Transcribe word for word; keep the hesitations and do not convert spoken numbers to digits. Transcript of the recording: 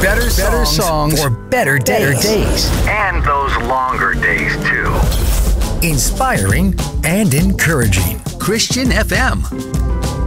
better, better songs, songs for better days. better days. And those longer days, too. Inspiring and encouraging. Christian F M.